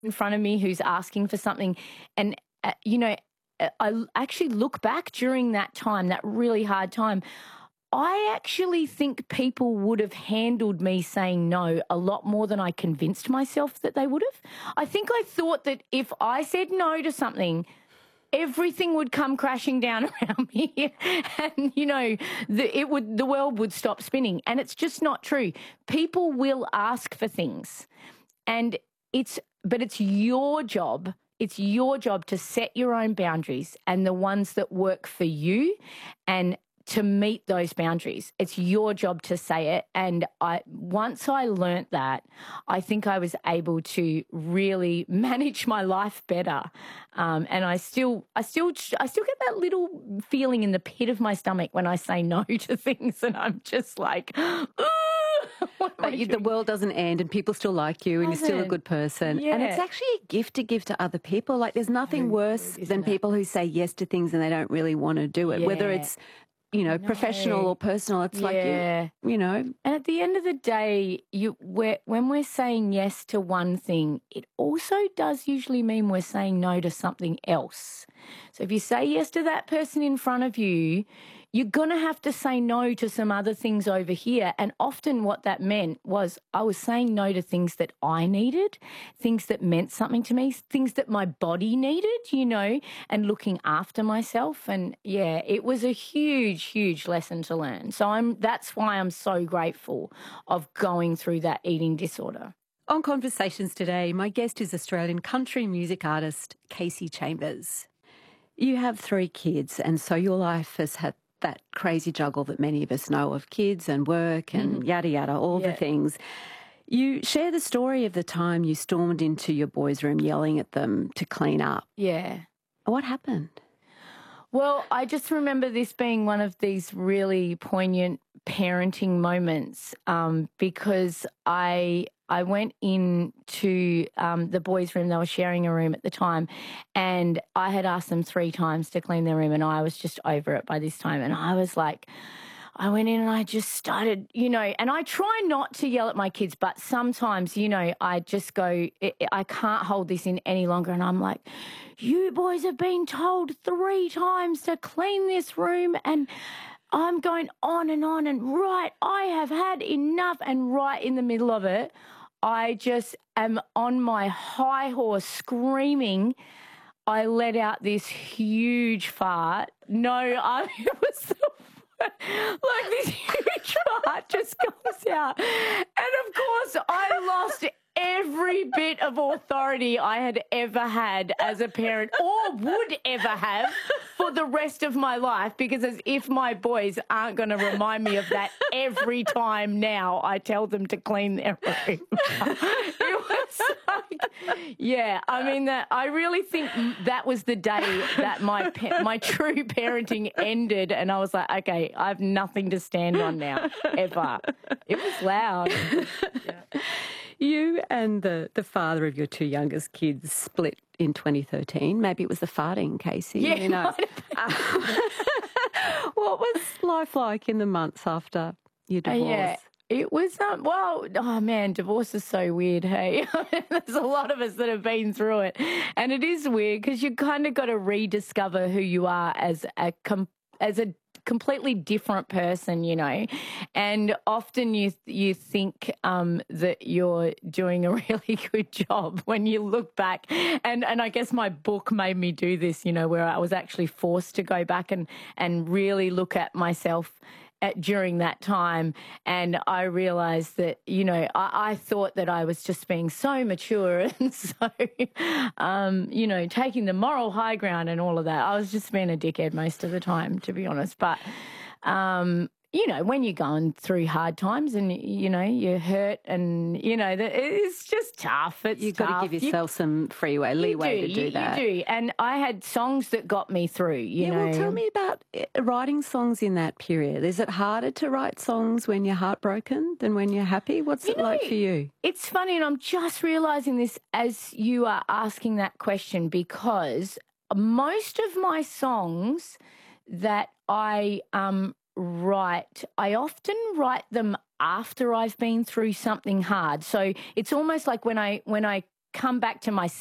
in front of me who's asking for something. And, I actually look back during that time, that really hard time. I actually think people would have handled me saying no a lot more than I convinced myself that they would have. I think I thought that if I said no to something, everything would come crashing down around me, and the world would stop spinning. And it's just not true. People will ask for things, and it's your job. It's your job to set your own boundaries and the ones that work for you, and to meet those boundaries. It's your job to say it. And once I learnt that, I think I was able to really manage my life better. And I still get that little feeling in the pit of my stomach when I say no to things, and I'm just like, ooh. But the world doesn't end, and people still like you, and you're still a good person. Yeah. And it's actually a gift to give to other people. Like, there's nothing worse than people who say yes to things and they don't really want to do it, whether it's professional or personal. It's like, And at the end of the day, when we're saying yes to one thing, it also does usually mean we're saying no to something else. So if you say yes to that person in front of you, you're going to have to say no to some other things over here. And often what that meant was I was saying no to things that I needed, things that meant something to me, things that my body needed, and looking after myself. And it was a huge, huge lesson to learn. So that's why I'm so grateful of going through that eating disorder. On Conversations today, my guest is Australian country music artist Kasey Chambers. You have 3 kids, and so your life has had that crazy juggle that many of us know of, kids and work and yada yada, all the things. You share the story of the time you stormed into your boys' room yelling at them to clean up. Yeah. What happened? Well, I just remember this being one of these really poignant parenting moments, because I went into the boys' room. They were sharing a room at the time, and I had asked them 3 times to clean their room, and I was just over it by this time. And I was like, I went in and I just started, and I try not to yell at my kids, but sometimes, I just go, I can't hold this in any longer. And I'm like, you boys have been told 3 times to clean this room, and I'm going on, and I have had enough. And right in the middle of it, I just am on my high horse screaming. I let out this huge fart. It was like this huge fart just comes out. And of course, I lost every bit of authority I had ever had as a parent, or would ever have for the rest of my life, because as if my boys aren't going to remind me of that every time now I tell them to clean their room. It was like, I really think that was the day that my true parenting ended, and I was like, okay, I have nothing to stand on now, ever. It was loud. Yeah. You and the father of your 2 youngest kids split in 2013. Maybe it was the farting, Kasey. Yeah, What was life like in the months after your divorce? It was, divorce is so weird, hey? There's a lot of us that have been through it. And it is weird because you kind of got to rediscover who you are as a completely different person, and often you think that you're doing a really good job when you look back. And I guess my book made me do this, where I was actually forced to go back and really look at myself during that time. And I realized that, I thought that I was just being so mature and so, taking the moral high ground and all of that. I was just being a dickhead most of the time, to be honest. But, when you're going through hard times and, you're hurt and, it's just tough. You've got to give yourself some leeway to do that. You do. And I had songs that got me through, you know. Well, tell me about writing songs in that period. Is it harder to write songs when you're heartbroken than when you're happy? What's it like for you? It's funny, and I'm just realising this as you are asking that question, because most of my songs that I write, I often write them after I've been through something hard. So it's almost like when I come back to my